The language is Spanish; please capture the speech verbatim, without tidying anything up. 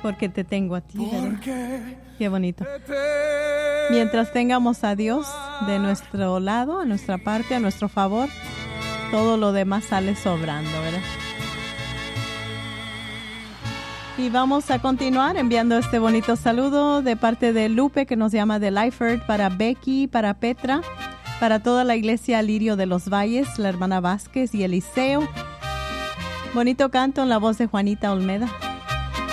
Porque te tengo a ti, ¿verdad? Qué bonito. Mientras tengamos a Dios de nuestro lado, a nuestra parte, a nuestro favor, todo lo demás sale sobrando, ¿verdad? Y vamos a continuar enviando este bonito saludo de parte de Lupe, que nos llama de Lyford, para Becky, para Petra, para toda la iglesia Lirio de los Valles, la hermana Vázquez y Eliseo. Bonito canto en la voz de Juanita Olmeda.